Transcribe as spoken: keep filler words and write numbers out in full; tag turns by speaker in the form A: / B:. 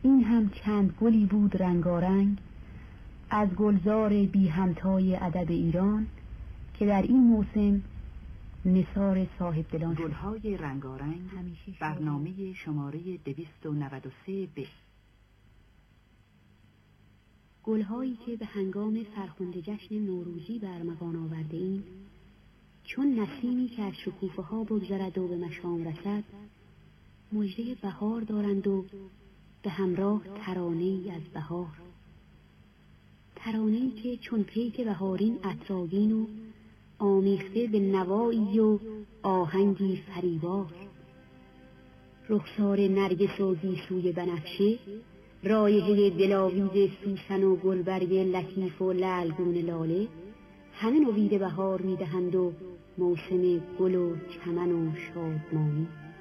A: این هم چند گلی بود رنگارنگ از گلزار بی همتای ادب ایران که در این موسم نثار صاحب دلان.
B: گلهای رنگارنگ، برنامه شماره دویست و نود و سه ب.
A: گلهایی که به هنگام فرخنده جشن نوروزی برمغان آورده ایم، چون نسیمی که از شکوفه ها بگذرد و به مشام رسد، مژده بهار دارند و به همراه ترانه‌ای از بهار، ترانه‌ای که چون پیک بهارین عطرآگین و آمیخته به نوایی و آهنگی فریبا، رخسار نرگس و گیسوی بنفشه، رایحه دلاویز سوسن و گلبرگ لطیف و لعلگون لاله، همه نوید بهار می‌دهند و موسم گل و چمن و شادمانی.